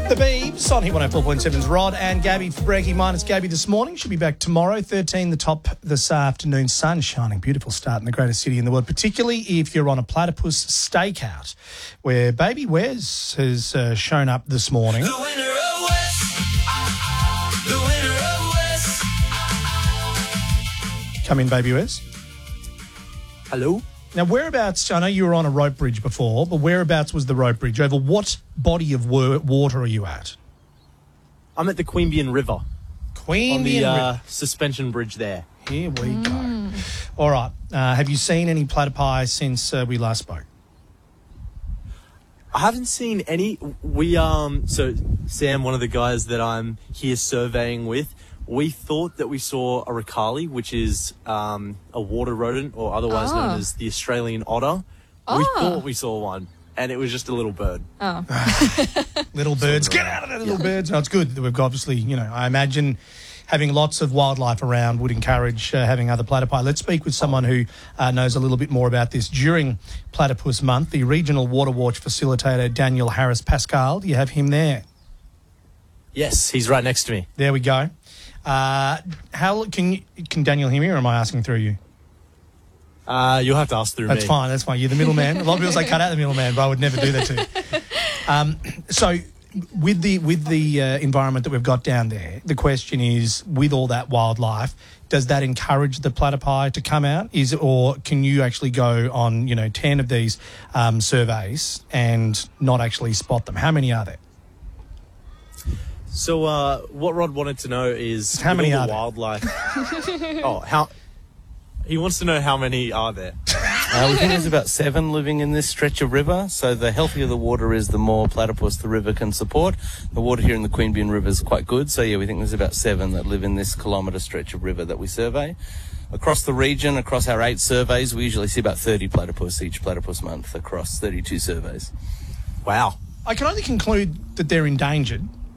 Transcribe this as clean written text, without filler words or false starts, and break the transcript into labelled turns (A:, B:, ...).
A: The Beebs on Hit 104.7's Rod and Gabby for Breaking Minus Gabby this morning. She'll be back tomorrow. 13 the top this afternoon. Sun shining. Beautiful start in the greatest city in the world, particularly if you're on a platypus stakeout, where Baby Wes has shown up this morning.
B: The winner of West. The winner of West.
A: Come in, Baby Wes.
C: Hello.
A: Now, whereabouts, I know you were on a rope bridge before, but whereabouts was the rope bridge? Over what body of water are you at?
C: I'm at the Queanbeyan River.
A: Queanbeyan
C: On the
A: River.
C: suspension bridge there.
A: Here we go. All right. Have you seen any platypi since we last spoke?
C: I haven't seen any. So Sam, one of the guys that I'm here surveying with, we thought that we saw a ricali, which is a water rodent, or otherwise known as the Australian otter. We thought we saw one, and it was just a little bird.
A: Little birds. Get out of there, little birds. No, it's good that we've got, obviously, I imagine having lots of wildlife around would encourage having other platypi. Let's speak with someone who knows a little bit more about this. During Platypus Month, the Regional Water Watch facilitator, Daniel Harris Pascal, do you have him there?
C: Yes, he's right next to me.
A: There we go. How can Daniel hear me, or am I asking through you?
C: You'll have to ask through me.
A: That's fine. That's fine. You're the middleman. A lot of people say cut out the middleman, but I would never do that to you. So, with the environment that we've got down there, the question is, with all that wildlife, does that encourage the platypi to come out? Or can you actually go on 10 of these surveys and not actually spot them? How many are there?
C: So what Rod wanted to know is
A: how many are there?
C: Wildlife. He wants to know how many are there.
D: We think there's about 7 living in this stretch of river. So the healthier the water is, the more platypus the river can support. The water here in the Queanbeyan River is quite good. So yeah, we think there's about 7 that live in this kilometre stretch of river that we survey. Across the region, across our 8 surveys, we usually see about 30 platypus each platypus month across 32 surveys.
C: Wow.
A: I can only conclude that they're endangered.